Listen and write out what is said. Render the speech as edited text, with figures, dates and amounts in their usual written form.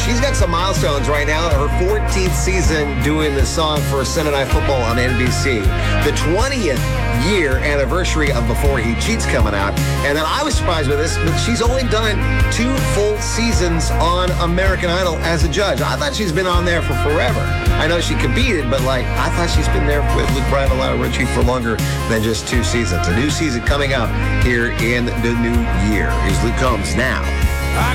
she's got some milestones right now. Her 14th season doing the song for Sunday Night Football on NBC. The 20th year anniversary of Before He Cheats coming out. And then I was surprised with this, but she's only done 2 full seasons on American Idol as a judge. I thought she's been on there for forever. I know she competed, but I thought she's been there with Luke Bryan and Lionel Richie for longer than just 2 seasons. A new season coming up here in the new year. Here's Luke Combs now